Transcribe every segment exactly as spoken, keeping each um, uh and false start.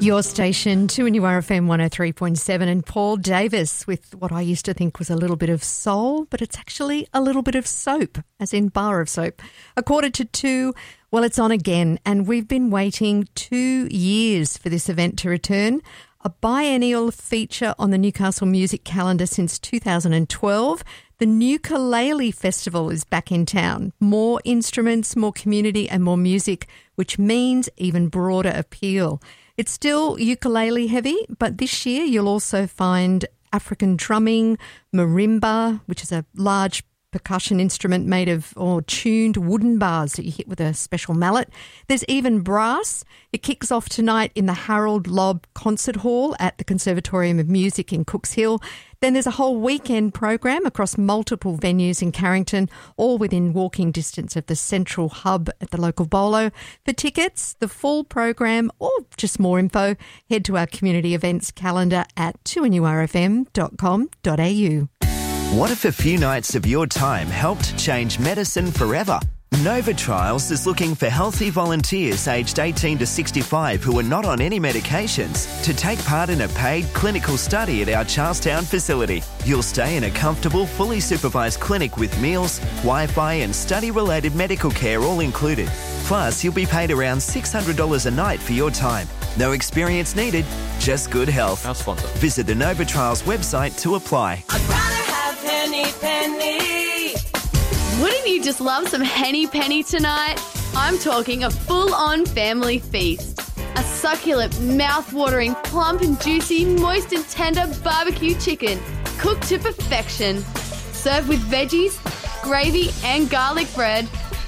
Your station, two N U R F M one oh three point seven, and Paul Davis with what I used to think was a little bit of soul, but it's actually a little bit of soap, as in bar of soap. A quarter to two, well, it's on again, and we've been waiting two years for this event to return. A biennial feature on the Newcastle music calendar since two thousand twelve. The Ukulele Festival is back in town. More instruments, more community and more music, which means even broader appeal. It's still ukulele heavy, but this year you'll also find African drumming, marimba, which is a large percussion instrument made of or tuned wooden bars that you hit with a special mallet. There's even brass. It kicks off tonight in the Harold Lobb Concert Hall at the Conservatorium of Music in Cooks Hill. Then there's a whole weekend program across multiple venues in Carrington, all within walking distance of the central hub at the local bolo. For tickets, the full program, or just more info, head to our community events calendar at two N U R F M dot com dot A U. What if a few nights of your time helped change medicine forever? Nova Trials is looking for healthy volunteers aged eighteen to sixty-five who are not on any medications to take part in a paid clinical study at our Charlestown facility. You'll stay in a comfortable, fully supervised clinic with meals, Wi-Fi and study-related medical care all included. Plus, you'll be paid around six hundred dollars a night for your time. No experience needed, just good health. Our sponsor. Visit the Nova Trials website to apply. I'd rather have Henny Penny. Wouldn't you just love some Henny Penny tonight? I'm talking a full-on family feast. A succulent, mouth-watering, plump and juicy, moist and tender barbecue chicken, cooked to perfection. Served with veggies, gravy and garlic bread.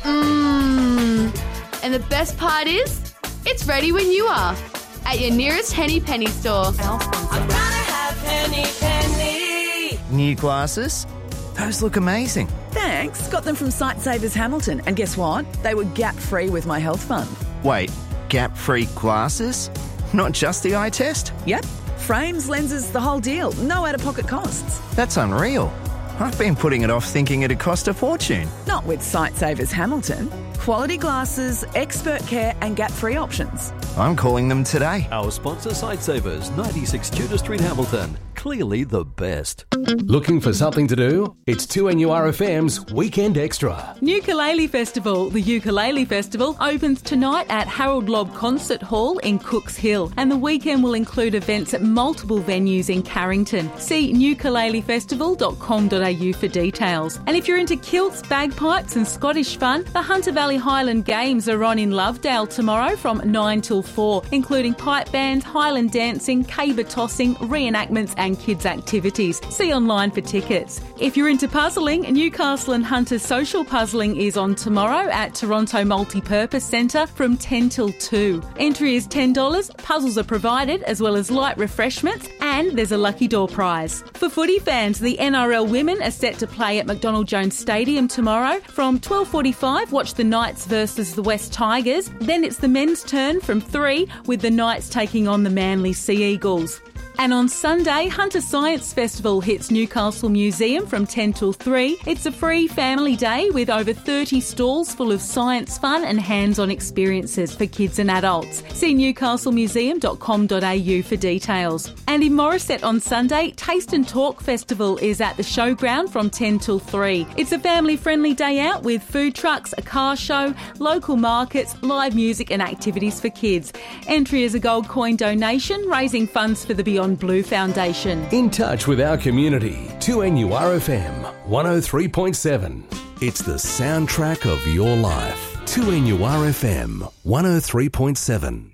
Mmm. And the best part is, it's ready when you are. At your nearest Henny Penny store. I'd rather have Henny Penny. New glasses? Those look amazing. Thanks. Got them from Sightsavers Hamilton. And guess what? They were gap-free with my health fund. Wait, gap-free glasses? Not just the eye test? Yep. Frames, lenses, the whole deal. No out-of-pocket costs. That's unreal. I've been putting it off thinking it'd cost a fortune. Not with Sightsavers Hamilton. Quality glasses, expert care and gap-free options. I'm calling them today. Our sponsor, Sightsavers, ninety-six Tudor Street, Hamilton. Clearly the best. Looking for something to do? It's two N U R F M's Weekend Extra. Ukulele Festival. The Ukulele Festival opens tonight at Harold Lobb Concert Hall in Cooks Hill, and the weekend will include events at multiple venues in Carrington. See ukulele festival dot com dot A U for details. And if you're into kilts, bagpipes and Scottish fun, the Hunter Valley Highland Games are on in Lovedale tomorrow from nine till four, including pipe bands, Highland dancing, caber tossing, reenactments and kids activities. See online for tickets. If you're into puzzling, Newcastle and Hunter Social Puzzling is on tomorrow at Toronto Multipurpose Centre from ten till two. Entry is ten dollars, puzzles are provided as well as light refreshments, and there's a lucky door prize. For footy fans, the N R L women are set to play at McDonald Jones Stadium tomorrow. From twelve forty-five, watch the Knights versus the West Tigers. Then it's the men's turn from three, with the Knights taking on the Manly Sea Eagles. And on Sunday, Hunter Science Festival hits Newcastle Museum from ten till three. It's a free family day with over thirty stalls full of science fun and hands-on experiences for kids and adults. See newcastle museum dot com dot A U for details. And in Morisset on Sunday, Taste and Talk Festival is at the showground from ten till three. It's a family-friendly day out with food trucks, a car show, local markets, live music and activities for kids. Entry is a gold coin donation, raising funds for the Beyond Blue Foundation. In touch with our community, two N U R F M one oh three point seven. It's the soundtrack of your life. two N U R F M one oh three point seven.